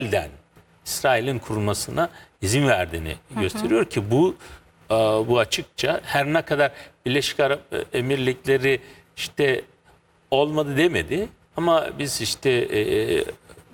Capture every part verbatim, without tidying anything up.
İsrail'den, İsrail'in kurulmasına izin verdiğini hı hı. gösteriyor ki bu bu açıkça her ne kadar Birleşik Arap Emirlikleri işte olmadı demedi ama biz işte e, e,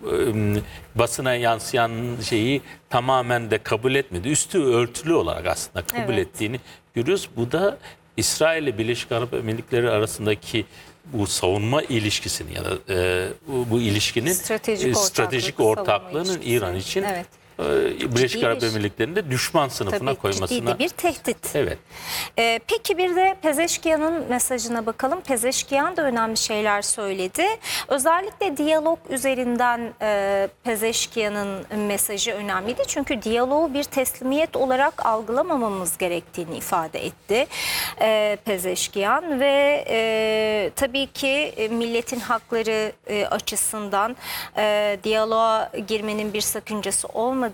basına yansıyan şeyi tamamen de kabul etmedi. Üstü örtülü olarak aslında kabul evet. ettiğini görüyoruz. Bu da İsrail ile Birleşik Arap Emirlikleri arasındaki bu savunma ilişkisini ya da e, bu, bu ilişkinin stratejik, stratejik ortaklığının İran için evet. Birleşik Arap Emirlikleri'nde düşman sınıfına tabii, koymasına. Ciddi bir tehdit. Evet. Ee, peki bir de Pezeşkiyan'ın mesajına bakalım. Pezeşkiyan da önemli şeyler söyledi. Özellikle diyalog üzerinden e, Pezeşkiyan'ın mesajı önemliydi. Çünkü diyaloğu bir teslimiyet olarak algılamamamız gerektiğini ifade etti e, Pezeşkiyan ve e, tabii ki milletin hakları e, açısından e, diyaloğa girmenin bir sakıncası olmadı.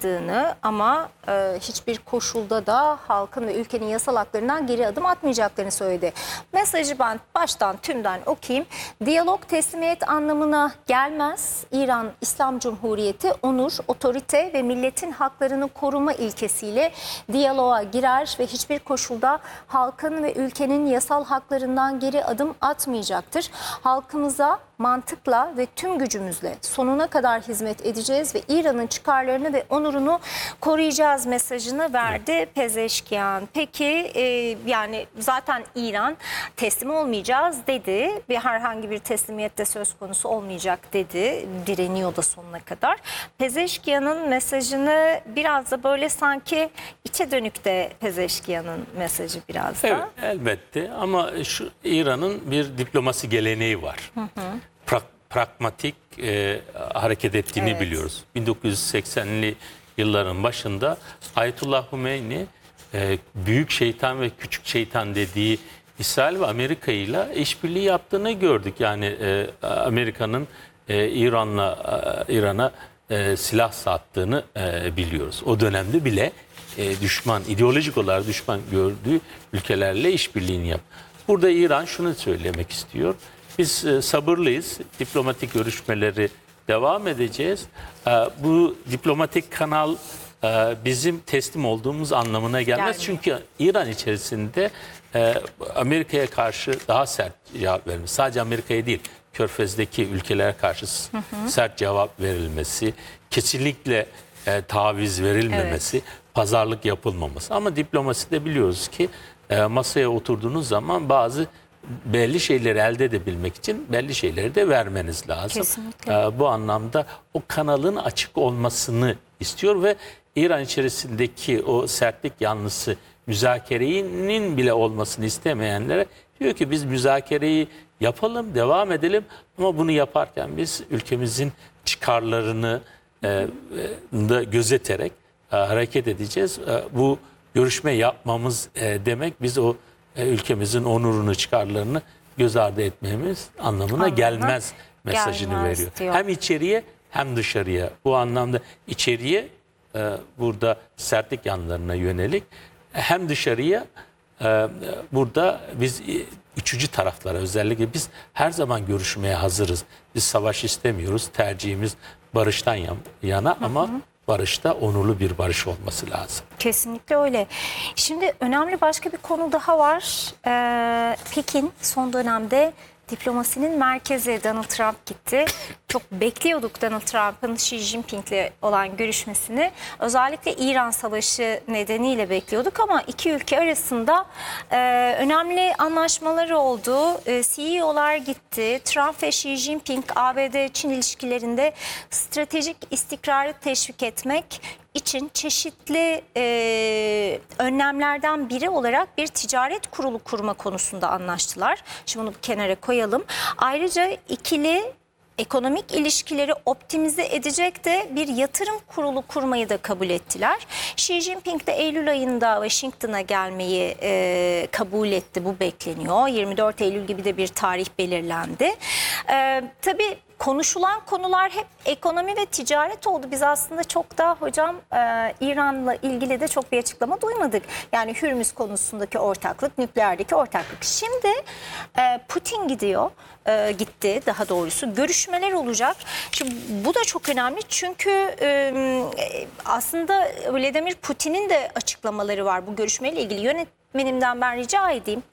Ama e, hiçbir koşulda da halkın ve ülkenin yasal haklarından geri adım atmayacaklarını söyledi. Mesajı ben baştan tümden okuyayım. Diyalog teslimiyet anlamına gelmez. İran İslam Cumhuriyeti onur, otorite ve milletin haklarını koruma ilkesiyle diyaloğa girer ve hiçbir koşulda halkın ve ülkenin yasal haklarından geri adım atmayacaktır. Halkımıza mantıkla ve tüm gücümüzle sonuna kadar hizmet edeceğiz ve İran'ın çıkarlarını ve onurunu koruyacağız mesajını verdi evet. Pezeşkiyan. Peki e, yani zaten İran teslim olmayacağız dedi. Bir herhangi bir teslimiyette söz konusu olmayacak dedi. Direniyor da sonuna kadar. Pezeşkiyan'ın mesajını biraz da böyle sanki içe dönük de Pezeşkiyan'ın mesajı biraz da. Evet, elbette ama şu İran'ın bir diplomasi geleneği var. Hı hı. Pra pragmatik e, hareket ettiğini evet. biliyoruz. bin dokuz yüz seksenli yılların başında Ayetullah Hümeyni e, büyük şeytan ve küçük şeytan dediği İsrail ve Amerika ile işbirliği yaptığını gördük. Yani e, Amerika'nın e, İran'la e, İran'a e, silah sattığını e, biliyoruz. O dönemde bile e, düşman, ideolojik olarak düşman gördüğü ülkelerle işbirliğini yap. Burada İran şunu söylemek istiyor. Biz e, sabırlıyız. Diplomatik görüşmeleri devam edeceğiz. E, bu diplomatik kanal e, bizim teslim olduğumuz anlamına gelmez. Yani. Çünkü İran içerisinde e, Amerika'ya karşı daha sert cevap verilmesi. Sadece Amerika'ya değil, Körfez'deki ülkelere karşı hı hı. sert cevap verilmesi, kesinlikle e, taviz verilmemesi, evet. pazarlık yapılmaması. Ama diplomaside biliyoruz ki e, masaya oturduğunuz zaman bazı belli şeyleri elde edebilmek için belli şeyleri de vermeniz lazım. Kesinlikle. Ee, bu anlamda o kanalın açık olmasını istiyor ve İran içerisindeki o sertlik yanlısı müzakerenin bile olmasını istemeyenlere diyor ki biz müzakereyi yapalım, devam edelim ama bunu yaparken biz ülkemizin çıkarlarını e, da gözeterek e, hareket edeceğiz. E, bu görüşme yapmamız e, demek biz o ülkemizin onurunu, çıkarlarını göz ardı etmemiz anlamına Anlamına gelmez mesajını gelmez veriyor. Diyor. Hem içeriye hem dışarıya. Bu anlamda içeriye e, burada sertlik yanlarına yönelik hem dışarıya e, burada biz üçüncü taraflara özellikle biz her zaman görüşmeye hazırız. Biz savaş istemiyoruz. Tercihimiz barıştan yana hı hı. ama barışta onurlu bir barış olması lazım. Kesinlikle öyle. Şimdi önemli başka bir konu daha var. Ee, Pekin son dönemde diplomasinin merkezi Donald Trump gitti. Çok bekliyorduk Donald Trump'ın Xi Jinping'le olan görüşmesini. Özellikle İran Savaşı nedeniyle bekliyorduk ama iki ülke arasında e, önemli anlaşmaları oldu. E, C E O'lar gitti. Trump ve Xi Jinping A B D-Çin ilişkilerinde stratejik istikrarı teşvik etmek için çeşitli e, önlemlerden biri olarak bir ticaret kurulu kurma konusunda anlaştılar. Şimdi bunu bir kenara koyalım. Ayrıca ikili ekonomik ilişkileri optimize edecek de bir yatırım kurulu kurmayı da kabul ettiler. Xi Jinping de Eylül ayında Washington'a gelmeyi e, kabul etti. Bu bekleniyor. yirmi dört Eylül gibi de bir tarih belirlendi. E, tabii konuşulan konular hep ekonomi ve ticaret oldu. Biz aslında çok da hocam e, İran'la ilgili de çok bir açıklama duymadık. Yani Hürmüz konusundaki ortaklık, nükleerdeki ortaklık. Şimdi e, Putin gidiyor, e, gitti daha doğrusu. Görüşmeler olacak. Şimdi bu da çok önemli çünkü e, aslında Vladimir Putin'in de açıklamaları var bu görüşmeyle ilgili. Yönetmenimden ben rica edeyim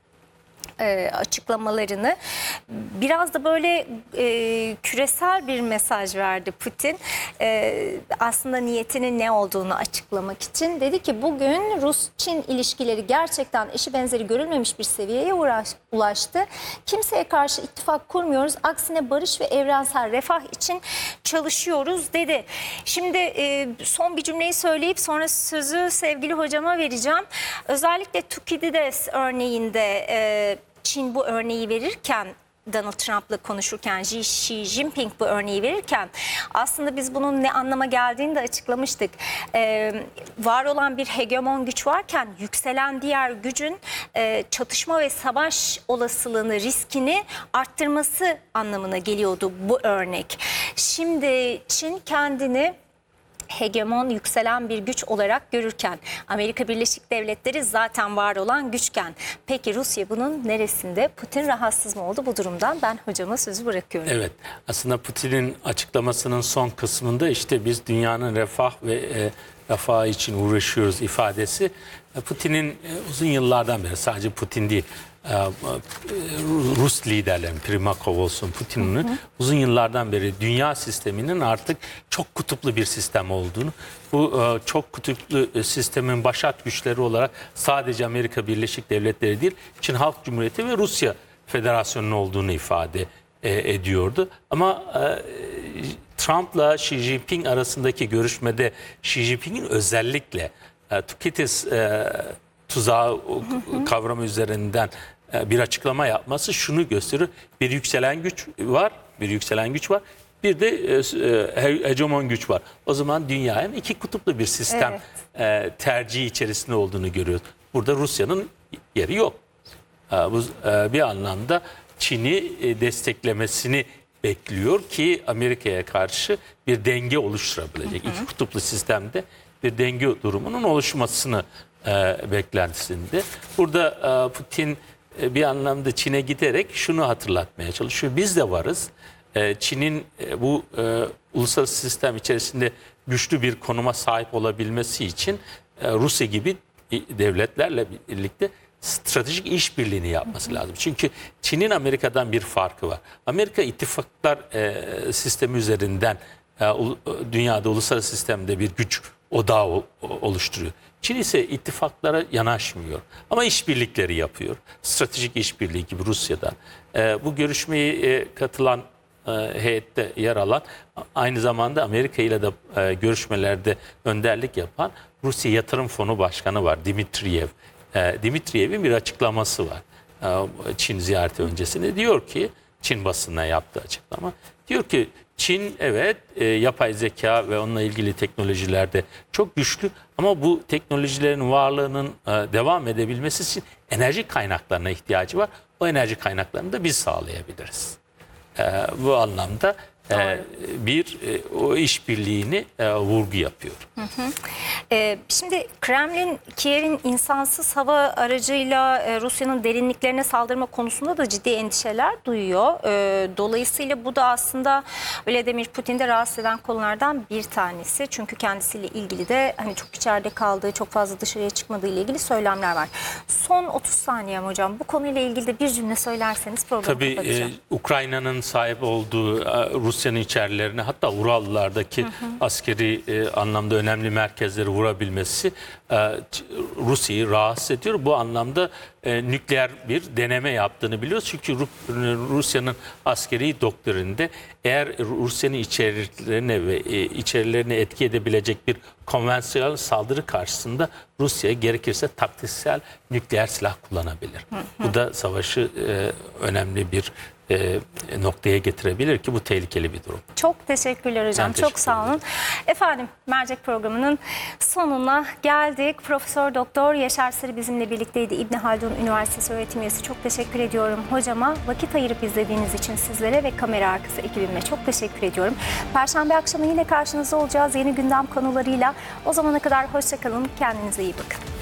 E, açıklamalarını. Biraz da böyle e, küresel bir mesaj verdi Putin. E, aslında niyetinin ne olduğunu açıklamak için. Dedi ki bugün Rus-Çin ilişkileri gerçekten eşi benzeri görülmemiş bir seviyeye uğraş, ulaştı. Kimseye karşı ittifak kurmuyoruz. Aksine barış ve evrensel refah için çalışıyoruz dedi. Şimdi e, son bir cümleyi söyleyip sonra sözü sevgili hocama vereceğim. Özellikle Thukydides örneğinde e, Çin bu örneği verirken, Donald Trump'la konuşurken, Xi Jinping bu örneği verirken aslında biz bunun ne anlama geldiğini de açıklamıştık. Ee, var olan bir hegemon güç varken yükselen diğer gücün e, çatışma ve savaş olasılığını, riskini arttırması anlamına geliyordu bu örnek. Şimdi Çin kendini hegemon, yükselen bir güç olarak görürken, Amerika Birleşik Devletleri zaten var olan güçken, peki Rusya bunun neresinde? Putin rahatsız mı oldu bu durumdan? Ben hocama sözü bırakıyorum. Evet, aslında Putin'in açıklamasının son kısmında işte biz dünyanın refah ve e, refahı için uğraşıyoruz ifadesi. Putin'in e, uzun yıllardan beri, sadece Putin değil, e, e, Rus liderlerin, Primakov olsun, Putin'in uzun yıllardan beri dünya sisteminin artık çok kutuplu bir sistem olduğunu, bu e, çok kutuplu sistemin başat güçleri olarak sadece Amerika Birleşik Devletleri değil, Çin Halk Cumhuriyeti ve Rusya Federasyonu'nun olduğunu ifade e, ediyordu. Ama e, Trump'la Xi Jinping arasındaki görüşmede Xi Jinping'in özellikle e, Thukydides e, tuzağı kavramı üzerinden e, bir açıklama yapması şunu gösteriyor. Bir yükselen güç var, bir yükselen güç var. Bir de e, hegemon güç var. O zaman dünyanın iki kutuplu bir sistem evet. e, tercihi içerisinde olduğunu görüyoruz. Burada Rusya'nın yeri yok. E, bu e, bir anlamda Çin'i e, desteklemesini bekliyor ki Amerika'ya karşı bir denge oluşturabilecek. Hı hı. İki kutuplu sistemde bir denge durumunun oluşmasını e, beklentisinde. Burada e, Putin e, bir anlamda Çin'e giderek şunu hatırlatmaya çalışıyor. Biz de varız. E, Çin'in e, bu e, uluslararası sistem içerisinde güçlü bir konuma sahip olabilmesi için e, Rusya gibi devletlerle birlikte stratejik işbirliğini yapması lazım. Çünkü Çin'in Amerika'dan bir farkı var. Amerika ittifaklar e, sistemi üzerinden e, u, dünyada uluslararası sistemde bir güç odağı o, oluşturuyor. Çin ise ittifaklara yanaşmıyor ama işbirlikleri yapıyor. Stratejik işbirliği gibi Rusya'dan. E, bu görüşmeye e, katılan e, heyette yer alan, aynı zamanda Amerika ile de e, görüşmelerde önderlik yapan Rusya Yatırım Fonu Başkanı var, Dimitriyev. Dimitriyev'in bir açıklaması var. Çin ziyareti öncesinde diyor ki, Çin basınına yaptığı açıklama, diyor ki Çin evet yapay zeka ve onunla ilgili teknolojilerde çok güçlü ama bu teknolojilerin varlığının devam edebilmesi için enerji kaynaklarına ihtiyacı var. O enerji kaynaklarını da biz sağlayabiliriz. Bu anlamda Doğru. bir o işbirliğini vurgu yapıyor. Hı hı. Ee, şimdi Kremlin, Kiev'in insansız hava aracıyla Rusya'nın derinliklerine saldırma konusunda da ciddi endişeler duyuyor. Ee, dolayısıyla bu da aslında Vladimir Putin'de rahatsız eden konulardan bir tanesi. Çünkü kendisiyle ilgili de hani çok içeride kaldığı, çok fazla dışarıya çıkmadığı ile ilgili söylemler var. Son otuz saniyem hocam. Bu konuyla ilgili de bir cümle söylerseniz programı Tabii, kapatacağım. Tabii e, Ukrayna'nın sahip olduğu Rusya'nın içerilerine, hatta Urallardaki hı hı. askeri e, anlamda önemli merkezleri vurabilmesi e, Rusya'yı rahatsız ediyor. Bu anlamda e, nükleer bir deneme yaptığını biliyoruz. Çünkü Rusya'nın askeri doktrininde eğer Rusya'nın içerilerine ve e, içerilerine etki edebilecek bir konvansiyonel saldırı karşısında Rusya gerekirse taktiksel nükleer silah kullanabilir. Hı hı. Bu da savaşı e, önemli bir E, noktaya getirebilir ki bu tehlikeli bir durum. Çok teşekkürler hocam. Ben teşekkür Çok sağ olun. Efendim, Mercek programının sonuna geldik. Profesör Doktor Yaşar Sarı bizimle birlikteydi. İbn Haldun Anadolu Üniversitesi öğretim üyesi. Çok teşekkür ediyorum hocama. Vakit ayırıp izlediğiniz için sizlere ve kamera arkası ekibime çok teşekkür ediyorum. Perşembe akşamı yine karşınızda olacağız yeni gündem konularıyla. O zamana kadar hoşça kalın, kendinize iyi bakın.